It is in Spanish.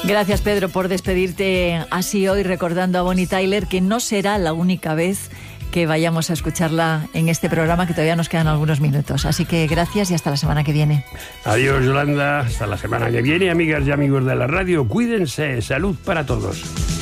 Gracias, Pedro, por despedirte así hoy recordando a Bonnie Tyler, que no será la única vez que vayamos a escucharla en este programa, que todavía nos quedan algunos minutos. Así que gracias y hasta la semana que viene. Adiós, Yolanda. Hasta la semana que viene, amigas y amigos de la radio. Cuídense. Salud para todos.